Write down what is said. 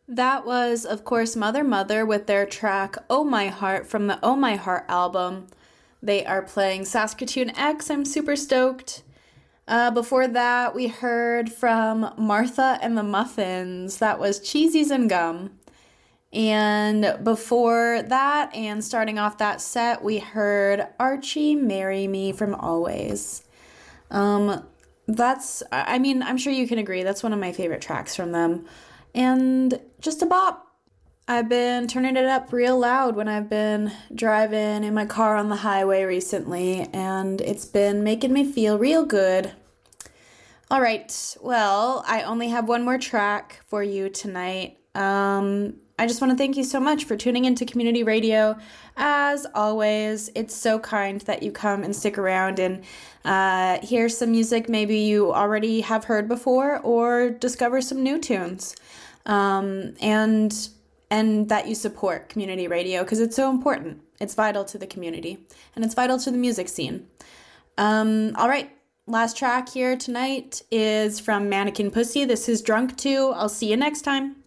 That was, of course, Mother Mother with their track Oh My Heart from the Oh My Heart album. They are playing Saskatoon X. I'm super stoked. Before that, we heard from Martha and the Muffins. That was Cheesies and Gum. And before that, and starting off that set, we heard Archie Marry Me from Always. Um, I'm sure you can agree, that's one of my favorite tracks from them. And just a bop. I've been turning it up real loud when I've been driving in my car on the highway recently, and it's been making me feel real good. All right, well, I only have one more track for you tonight. I just want to thank you so much for tuning into community radio. As always, it's so kind that you come and stick around and hear some music maybe you already have heard before or discover some new tunes. And that you support community radio because it's so important. It's vital to the community and it's vital to the music scene. All right, last track here tonight is from Mannequin Pussy. This is Drunk 2. I'll see you next time.